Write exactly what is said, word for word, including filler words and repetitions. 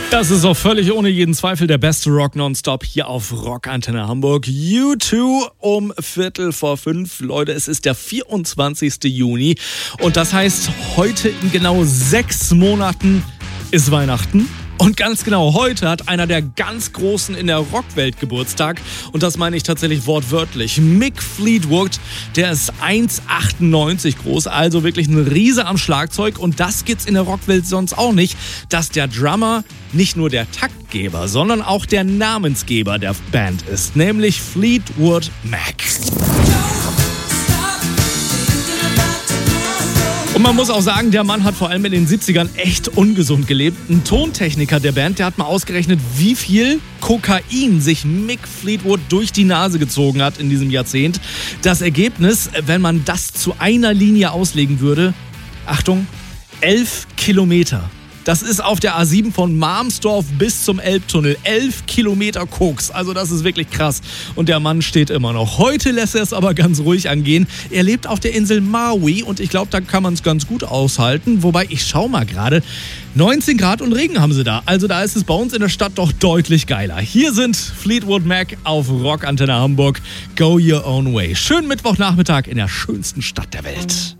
Das ist auch völlig ohne jeden Zweifel der beste Rock nonstop hier auf Rockantenne Hamburg. U zwei um Viertel vor fünf. Leute, es ist der vierundzwanzigste Juni und das heißt, heute in genau sechs Monaten ist Weihnachten. Und ganz genau, heute hat einer der ganz Großen in der Rockwelt Geburtstag. Und das meine ich tatsächlich wortwörtlich. Mick Fleetwood, der ist eins Komma achtundneunzig groß, also wirklich ein Riese am Schlagzeug. Und das gibt's in der Rockwelt sonst auch nicht, dass der Drummer nicht nur der Taktgeber, sondern auch der Namensgeber der Band ist, nämlich Fleetwood Mac. Und man muss auch sagen, der Mann hat vor allem in den siebzigern echt ungesund gelebt. Ein Tontechniker der Band, der hat mal ausgerechnet, wie viel Kokain sich Mick Fleetwood durch die Nase gezogen hat in diesem Jahrzehnt. Das Ergebnis, wenn man das zu einer Linie auslegen würde, Achtung, elf Kilometer. Das ist auf der A sieben von Malmstorf bis zum Elbtunnel. Elf Kilometer Koks. Also das ist wirklich krass. Und der Mann steht immer noch. Heute lässt er es aber ganz ruhig angehen. Er lebt auf der Insel Maui und ich glaube, da kann man es ganz gut aushalten. Wobei, ich schau mal gerade, neunzehn Grad und Regen haben sie da. Also da ist es bei uns in der Stadt doch deutlich geiler. Hier sind Fleetwood Mac auf Rockantenne Hamburg. Go your own way. Schönen Mittwochnachmittag in der schönsten Stadt der Welt.